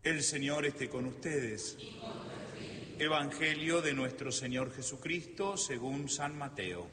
El Señor esté con ustedes. Evangelio de nuestro Señor Jesucristo según San Mateo.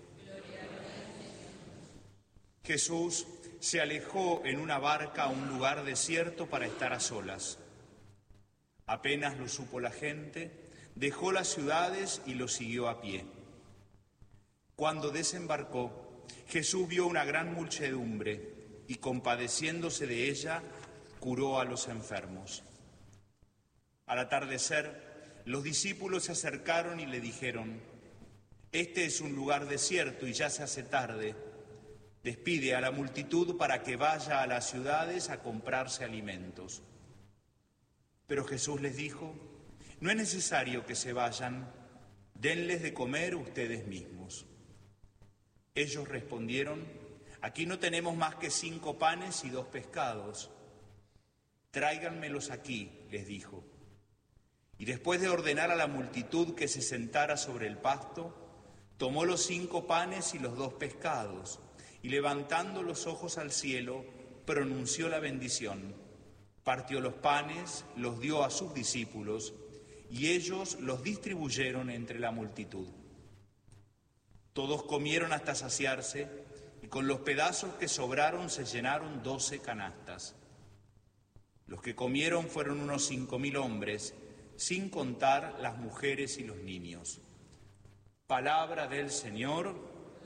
Jesús se alejó en una barca a un lugar desierto para estar a solas. Apenas lo supo la gente, dejó las ciudades y lo siguió a pie. Cuando desembarcó, Jesús vio una gran muchedumbre y, compadeciéndose de ella, curó a los enfermos. Al atardecer, los discípulos se acercaron y le dijeron: «Este es un lugar desierto y ya se hace tarde. Despide a la multitud para que vaya a las ciudades a comprarse alimentos». Pero Jesús les dijo: «No es necesario que se vayan, denles de comer ustedes mismos». Ellos respondieron: «Aquí no tenemos más que 5 panes y 2 pescados. «Tráiganmelos aquí», les dijo. Y después de ordenar a la multitud que se sentara sobre el pasto, tomó los 5 panes y los 2 pescados, y levantando los ojos al cielo, pronunció la bendición. Partió los panes, los dio a sus discípulos, y ellos los distribuyeron entre la multitud. Todos comieron hasta saciarse, y con los pedazos que sobraron se llenaron 12 canastas. Los que comieron fueron unos 5.000 hombres, sin contar las mujeres y los niños. Palabra del Señor.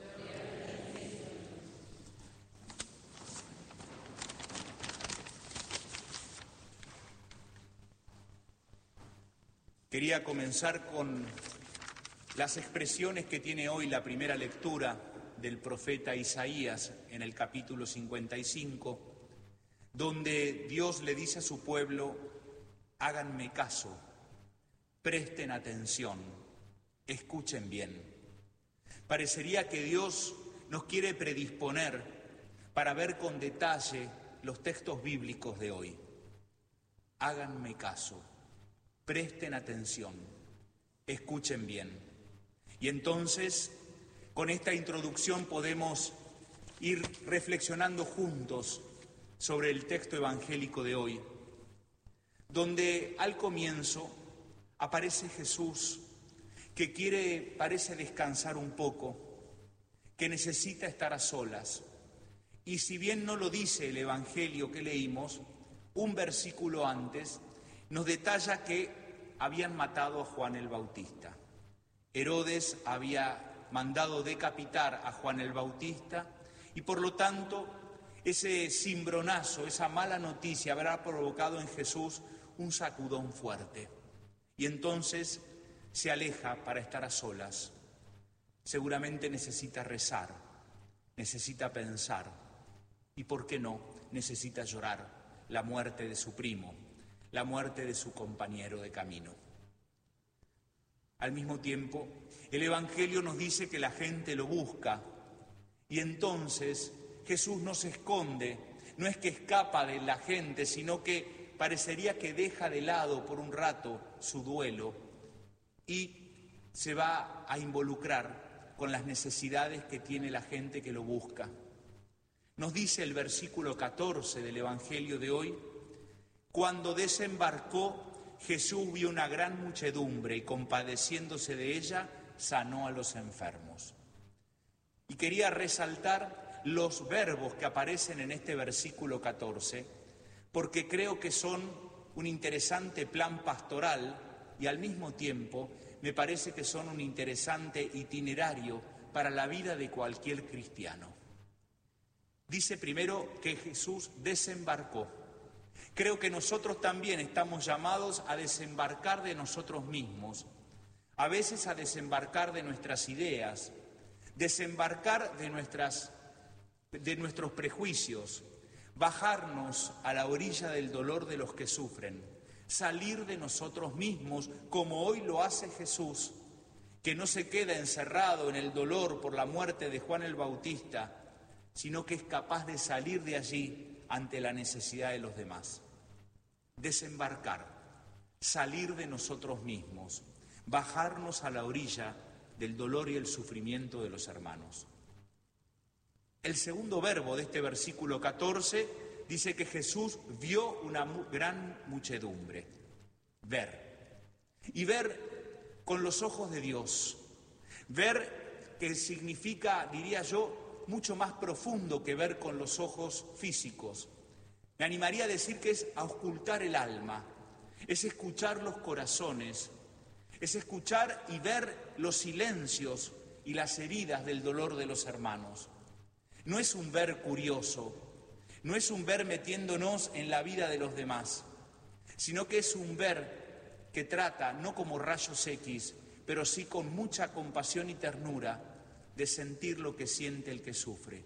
Quería comenzar con las expresiones que tiene hoy la primera lectura del profeta Isaías en el capítulo 55, donde Dios le dice a su pueblo: háganme caso, presten atención, escuchen bien. Parecería que Dios nos quiere predisponer para ver con detalle los textos bíblicos de hoy. Háganme caso, presten atención, escuchen bien. Y entonces, con esta introducción podemos ir reflexionando juntos sobre el texto evangélico de hoy, donde al comienzo aparece Jesús, que parece descansar un poco, que necesita estar a solas. Y si bien no lo dice el Evangelio que leímos, un versículo antes nos detalla que habían matado a Juan el Bautista. Herodes había mandado decapitar a Juan el Bautista y por lo tanto ese cimbronazo, esa mala noticia habrá provocado en Jesús un sacudón fuerte. Y entonces se aleja para estar a solas. Seguramente necesita rezar, necesita pensar y, ¿por qué no?, necesita llorar la muerte de su primo, la muerte de su compañero de camino. Al mismo tiempo, el Evangelio nos dice que la gente lo busca y entonces Jesús no se esconde, no es que escapa de la gente, sino que parecería que deja de lado por un rato su duelo y se va a involucrar con las necesidades que tiene la gente que lo busca. Nos dice el versículo 14 del Evangelio de hoy: cuando desembarcó, Jesús vio una gran muchedumbre y, compadeciéndose de ella, sanó a los enfermos. Y quería resaltar los verbos que aparecen en este versículo 14, porque creo que son un interesante plan pastoral y al mismo tiempo me parece que son un interesante itinerario para la vida de cualquier cristiano. Dice primero que Jesús desembarcó. Creo que nosotros también estamos llamados a desembarcar de nosotros mismos, a veces a desembarcar de nuestras ideas, desembarcar de nuestros prejuicios, bajarnos a la orilla del dolor de los que sufren, salir de nosotros mismos como hoy lo hace Jesús, que no se queda encerrado en el dolor por la muerte de Juan el Bautista, sino que es capaz de salir de allí ante la necesidad de los demás. Desembarcar, salir de nosotros mismos, bajarnos a la orilla del dolor y el sufrimiento de los hermanos. El segundo verbo de este versículo 14 dice que Jesús vio una gran muchedumbre. Ver. Y ver con los ojos de Dios. Ver que significa, diría yo, mucho más profundo que ver con los ojos físicos. Me animaría a decir que es auscultar el alma, es escuchar los corazones, es escuchar y ver los silencios y las heridas del dolor de los hermanos. No es un ver curioso, no es un ver metiéndonos en la vida de los demás, sino que es un ver que trata, no como rayos X, pero sí con mucha compasión y ternura, de sentir lo que siente el que sufre.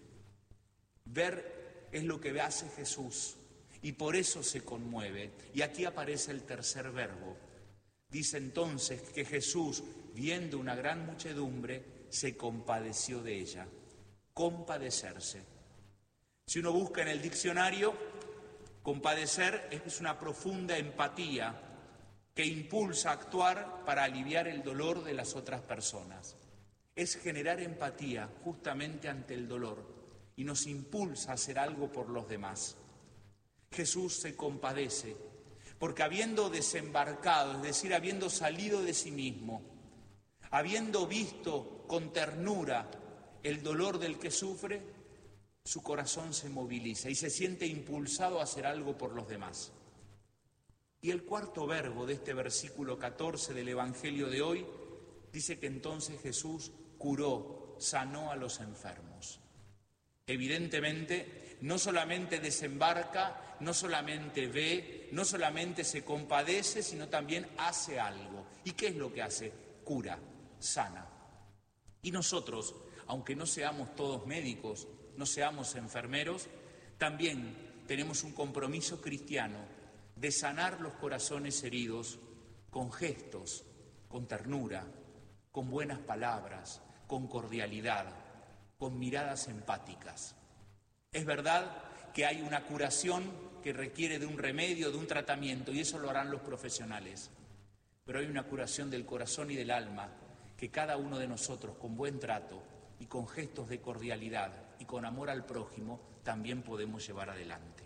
Ver es lo que hace Jesús y por eso se conmueve. Y aquí aparece el tercer verbo. Dice entonces que Jesús, viendo una gran muchedumbre, se compadeció de ella. Compadecerse. Si uno busca en el diccionario, compadecer es una profunda empatía que impulsa a actuar para aliviar el dolor de las otras personas. Es generar empatía justamente ante el dolor y nos impulsa a hacer algo por los demás. Jesús se compadece porque habiendo desembarcado, es decir, habiendo salido de sí mismo, habiendo visto con ternura el dolor del que sufre, su corazón se moviliza y se siente impulsado a hacer algo por los demás. Y el cuarto verbo de este versículo 14 del Evangelio de hoy dice que entonces Jesús curó, sanó a los enfermos. Evidentemente, no solamente desembarca, no solamente ve, no solamente se compadece, sino también hace algo. ¿Y qué es lo que hace? Cura, sana. Y nosotros, aunque no seamos todos médicos, no seamos enfermeros, también tenemos un compromiso cristiano de sanar los corazones heridos con gestos, con ternura, con buenas palabras, con cordialidad, con miradas empáticas. Es verdad que hay una curación que requiere de un remedio, de un tratamiento, y eso lo harán los profesionales. Pero hay una curación del corazón y del alma que cada uno de nosotros, con buen trato y con gestos de cordialidad y con amor al prójimo, también podemos llevar adelante.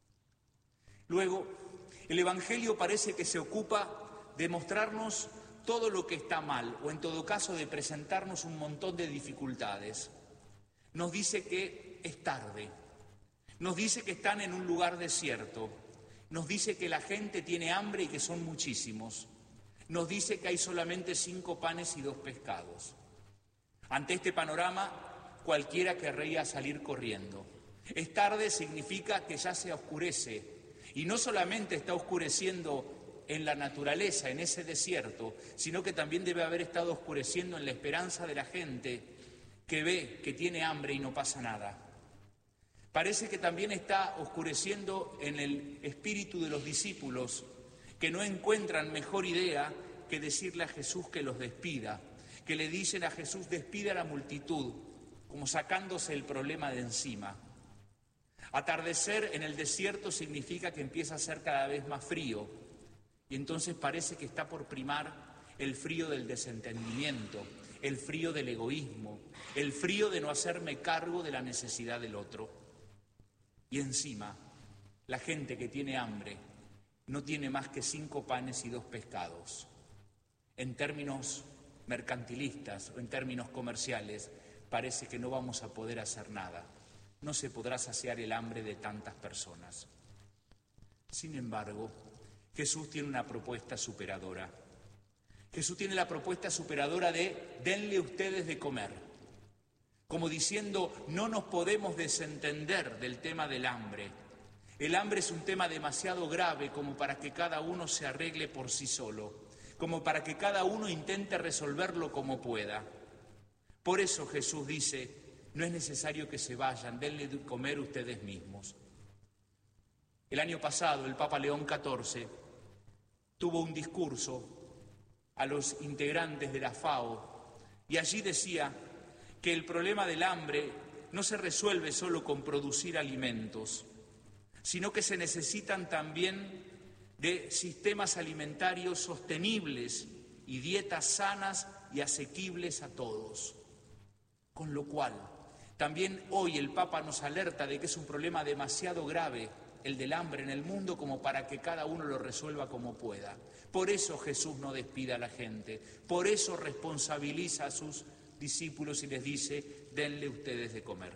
Luego, el Evangelio parece que se ocupa de mostrarnos todo lo que está mal, o en todo caso de presentarnos un montón de dificultades. Nos dice que es tarde, nos dice que están en un lugar desierto, nos dice que la gente tiene hambre y que son muchísimos, nos dice que hay solamente 5 panes y 2 pescados. Ante este panorama, cualquiera querría salir corriendo. Es tarde significa que ya se oscurece, y no solamente está oscureciendo en la naturaleza, en ese desierto, sino que también debe haber estado oscureciendo en la esperanza de la gente que ve que tiene hambre y no pasa nada. Parece que también está oscureciendo en el espíritu de los discípulos, que no encuentran mejor idea que decirle a Jesús que los despida, que le dicen a Jesús despide a la multitud, como sacándose el problema de encima. Atardecer en el desierto significa que empieza a ser cada vez más frío, y entonces parece que está por primar el frío del desentendimiento, el frío del egoísmo, el frío de no hacerme cargo de la necesidad del otro. Y encima, la gente que tiene hambre no tiene más que 5 panes y 2 pescados. En términos mercantilistas o en términos comerciales, parece que no vamos a poder hacer nada. No se podrá saciar el hambre de tantas personas. Sin embargo, Jesús tiene una propuesta superadora. Jesús tiene la propuesta superadora de denle ustedes de comer. Como diciendo, no nos podemos desentender del tema del hambre. El hambre es un tema demasiado grave como para que cada uno se arregle por sí solo, como para que cada uno intente resolverlo como pueda. Por eso Jesús dice, no es necesario que se vayan, denle de comer ustedes mismos. El año pasado el Papa León XIV tuvo un discurso a los integrantes de la FAO y allí decía que el problema del hambre no se resuelve solo con producir alimentos, sino que se necesitan también de sistemas alimentarios sostenibles y dietas sanas y asequibles a todos. Con lo cual, también hoy el Papa nos alerta de que es un problema demasiado grave el del hambre en el mundo, como para que cada uno lo resuelva como pueda. Por eso Jesús no despide a la gente, por eso responsabiliza a sus discípulos y les dice, denle ustedes de comer.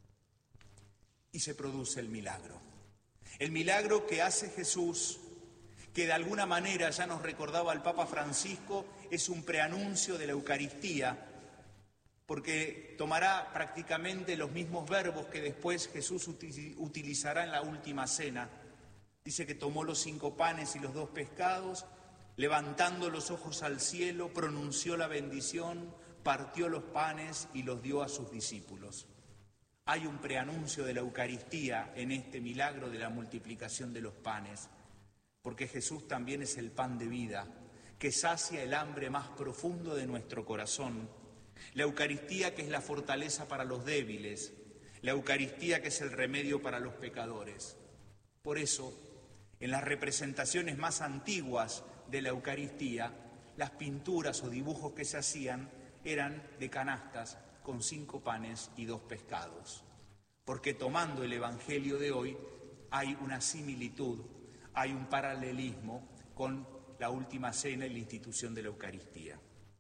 Y se produce el milagro. El milagro que hace Jesús, que de alguna manera ya nos recordaba el Papa Francisco, es un preanuncio de la Eucaristía, porque tomará prácticamente los mismos verbos que después Jesús utilizará en la última cena. Dice que tomó los 5 panes y los 2 pescados, levantando los ojos al cielo, pronunció la bendición, partió los panes y los dio a sus discípulos. Hay un preanuncio de la Eucaristía en este milagro de la multiplicación de los panes, porque Jesús también es el pan de vida, que sacia el hambre más profundo de nuestro corazón. La Eucaristía que es la fortaleza para los débiles, la Eucaristía que es el remedio para los pecadores. Por eso, en las representaciones más antiguas de la Eucaristía, las pinturas o dibujos que se hacían eran de canastas con 5 panes y 2 pescados. Porque tomando el Evangelio de hoy hay una similitud, hay un paralelismo con la última cena y la institución de la Eucaristía.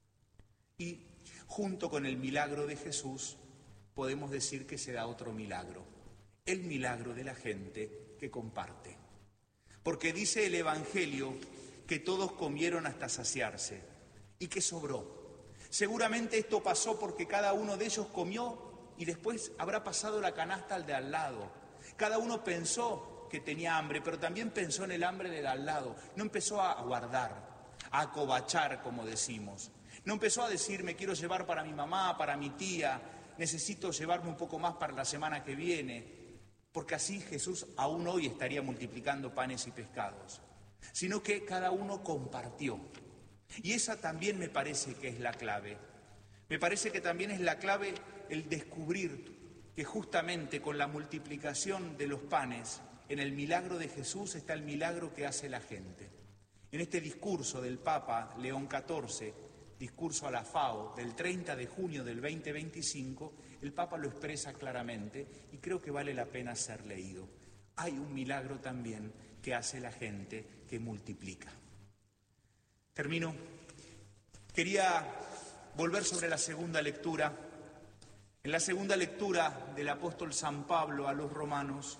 Y junto con el milagro de Jesús podemos decir que se da otro milagro, el milagro de la gente que comparte. Porque dice el Evangelio que todos comieron hasta saciarse y que sobró. Seguramente esto pasó porque cada uno de ellos comió y después habrá pasado la canasta al de al lado. Cada uno pensó que tenía hambre, pero también pensó en el hambre del al lado. No empezó a guardar, a acobachar, como decimos. No empezó a decir, me quiero llevar para mi mamá, para mi tía, necesito llevarme un poco más para la semana que viene, porque así Jesús aún hoy estaría multiplicando panes y pescados, sino que cada uno compartió. Y esa también me parece que es la clave. Me parece que también es la clave el descubrir que justamente con la multiplicación de los panes, en el milagro de Jesús está el milagro que hace la gente. En este discurso del Papa León XIV, discurso a la FAO del 30 de junio del 2025, el Papa lo expresa claramente y creo que vale la pena ser leído. Hay un milagro también que hace la gente que multiplica. Termino. Quería volver sobre la segunda lectura. En la segunda lectura del apóstol San Pablo a los romanos,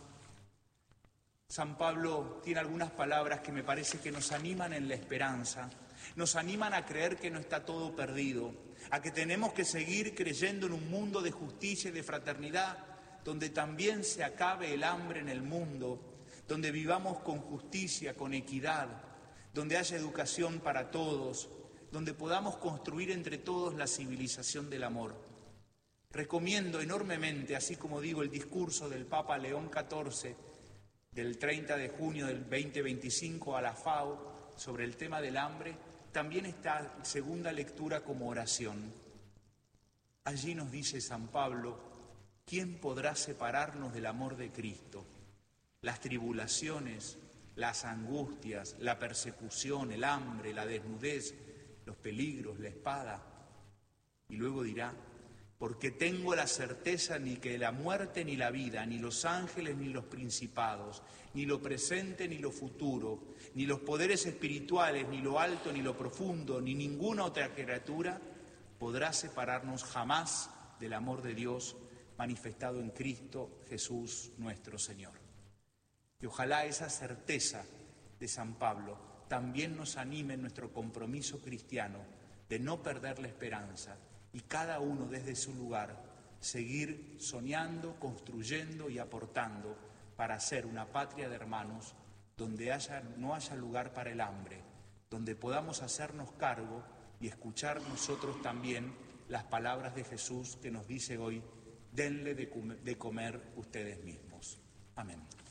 San Pablo tiene algunas palabras que me parece que nos animan en la esperanza, nos animan a creer que no está todo perdido, a que tenemos que seguir creyendo en un mundo de justicia y de fraternidad, donde también se acabe el hambre en el mundo, donde vivamos con justicia, con equidad, donde haya educación para todos, donde podamos construir entre todos la civilización del amor. Recomiendo enormemente, así como digo, el discurso del Papa León XIV del 30 de junio del 2025 a la FAO sobre el tema del hambre, también esta segunda lectura como oración. Allí nos dice San Pablo, ¿quién podrá separarnos del amor de Cristo? Las tribulaciones, las angustias, la persecución, el hambre, la desnudez, los peligros, la espada. Y luego dirá, porque tengo la certeza ni que la muerte ni la vida, ni los ángeles ni los principados, ni lo presente ni lo futuro, ni los poderes espirituales, ni lo alto ni lo profundo, ni ninguna otra criatura podrá separarnos jamás del amor de Dios manifestado en Cristo Jesús nuestro Señor. Y ojalá esa certeza de San Pablo también nos anime en nuestro compromiso cristiano de no perder la esperanza y cada uno desde su lugar seguir soñando, construyendo y aportando para ser una patria de hermanos donde no haya lugar para el hambre, donde podamos hacernos cargo y escuchar nosotros también las palabras de Jesús que nos dice hoy, denle de comer ustedes mismos. Amén.